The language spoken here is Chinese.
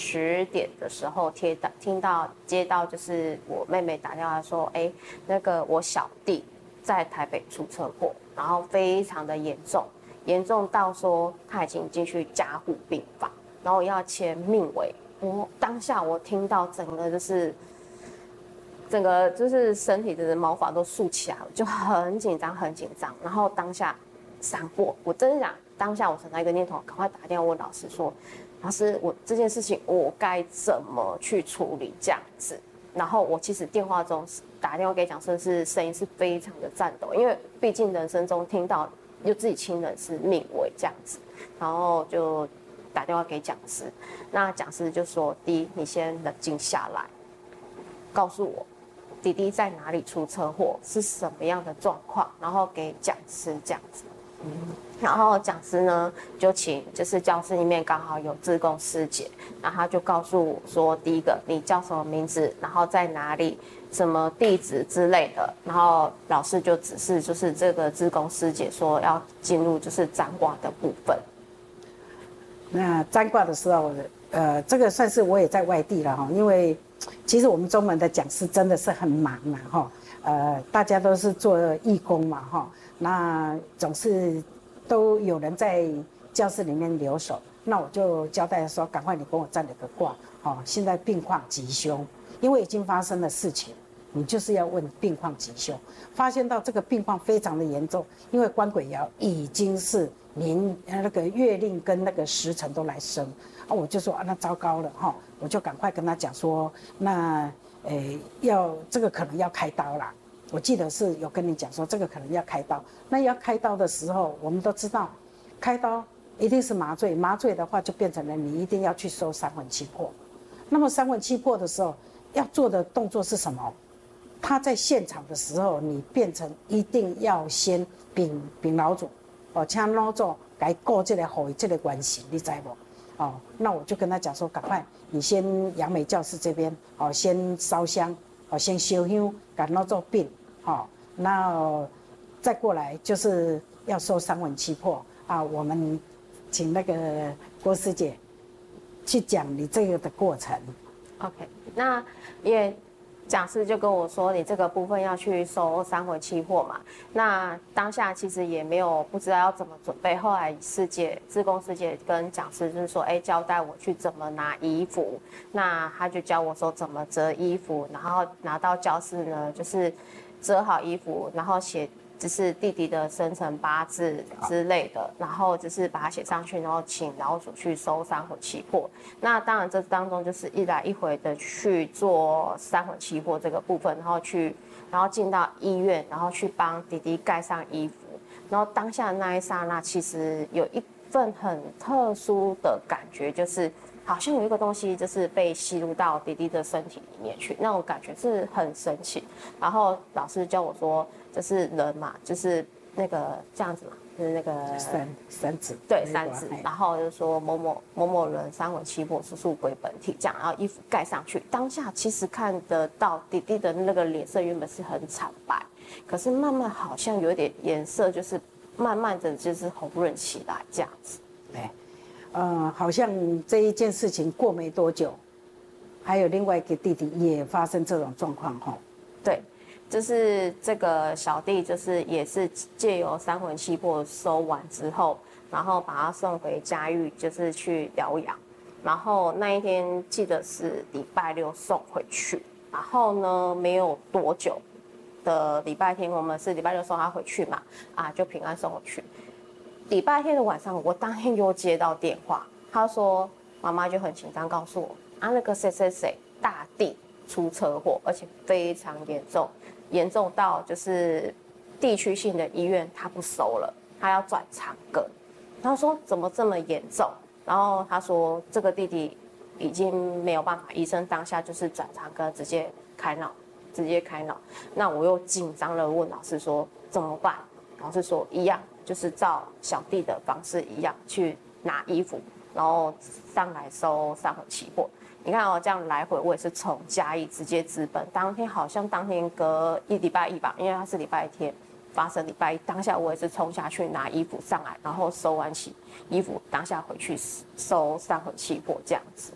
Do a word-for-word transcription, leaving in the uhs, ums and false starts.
十点的时候贴到听到接到就是我妹妹打电话说，哎，那个我小弟在台北出车祸，然后非常的严重，严重到说他已经进去加护病房，然后要签命危。我当下我听到整个就是整个就是身体的毛发都竖起来，就很紧张很紧张。然后当下闪过，我真的想当下我闪到一个念头，赶快打电话问老师说，老师我这件事情我该怎么去处理这样子。然后我其实电话中打电话给讲师是声音是非常的颤抖，因为毕竟人生中听到就自己亲人是命危这样子，然后就打电话给讲师，那讲师就说：第一，你先冷静下来，告诉我弟弟在哪里出车祸，是什么样的状况，然后给讲师这样子。嗯，然后讲师呢就请就是教室里面刚好有志工师姐，然后他就告诉我说：第一个，你叫什么名字，然后在哪里，什么地址之类的。然后老师就指示就是这个志工师姐说要进入就是占卦的部分。 那占卦的时候，呃，这个算是我也在外地了哈，因为其实我们中门的讲师真的是很忙嘛哈，呃，大家都是做义工嘛哈，那总是都有人在教室里面留守，那我就交代说，赶快你跟我占了个卦，哦，现在病况吉凶，因为已经发生了事情。你就是要问病况吉凶，发现到这个病况非常的严重，因为官鬼爻已经是年那个月令跟那个时辰都来生啊，我就说啊，那糟糕了哈，我就赶快跟他讲说，那诶要这个可能要开刀啦。我记得是有跟你讲说这个可能要开刀，那要开刀的时候，我们都知道，开刀一定是麻醉，麻醉的话就变成了你一定要去收三魂七魄。那么三魂七魄的时候，要做的动作是什么？他在现场的时候，你变成一定要先禀禀老祖，哦，请老祖来过这个好这个关系，你知不？哦，那我就跟他讲说，赶快你先杨美教室这边，哦，先烧香，哦，先烧香，给老祖禀，哦，那再过来就是要收三魂七魄啊，我们请那个郭师姐去讲你这个的过程。 OK， 那因为讲师就跟我说，你这个部分要去收三魂七魄嘛。那当下其实也没有不知道要怎么准备。后来师姐、志工师姐跟讲师就是说，哎，交代我去怎么拿衣服。那他就教我说怎么折衣服，然后拿到教室呢，就是折好衣服，然后写就是弟弟的生辰八字之类的，然后就是把它写上去，然后请老祖去收三魂七魄。那当然这当中就是一来一回的去做三魂七魄这个部分，然后去然后进到医院，然后去帮弟弟盖上衣服。然后当下的那一刹那，其实有一份很特殊的感觉，就是好像有一个东西就是被吸入到弟弟的身体里面去，那种感觉是很神奇。然后老师教我说，就是人嘛，就是那个这样子嘛，就是那个三三子， 对三子，然后就说某某某某人三魂七魄，速速归本体，这样，然后衣服盖上去。当下其实看得到弟弟的那个脸色原本是很惨白，可是慢慢好像有点颜色，就是慢慢的就是红润起来这样子。 对，呃，好像这一件事情过没多久，还有另外一个弟弟也发生这种状况哈。 对。就是这个小弟，就是也是借由三魂七魄收完之后，然后把他送回家育，就是去疗养。然后那一天记得是礼拜六送回去，然后呢没有多久的礼拜天，我们是礼拜六送他回去嘛，啊就平安送回去。礼拜天的晚上，我当天又接到电话，他说妈妈就很紧张告诉我，啊那个谁谁谁大弟出车祸，而且非常严重。严重到就是地区性的医院他不收了，他要转长庚。他说怎么这么严重？然后他说这个弟弟已经没有办法，医生当下就是转长庚，直接开脑，直接开脑。那我又紧张了，问老师说怎么办？老师说一样，就是照小弟的方式一样去拿衣服，然后上来收三魂七魄。你看哦，这样来回我也是从嘉义直接直奔，当天好像当天隔一礼拜一吧，因为他是礼拜天发生，礼拜一当下我也是冲下去拿衣服上来，然后收完起衣服，当下回去收三魂七魄这样子。